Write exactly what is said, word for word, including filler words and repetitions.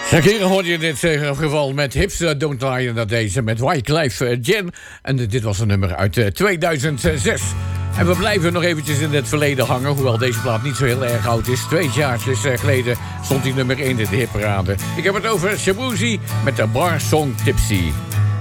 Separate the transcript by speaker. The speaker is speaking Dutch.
Speaker 1: Shakira hoorde je in dit uh, geval met Hips uh, Don't Lie. En dat deze met Wyclef uh, Jean. En uh, dit was een nummer uit uh, tweeduizend zes. En we blijven nog eventjes in het verleden hangen. Hoewel deze plaat niet zo heel erg oud is. Twee jaartjes uh, geleden stond die nummer één in de hitparade. Ik heb het over Shabuzi met de bar song Tipsy.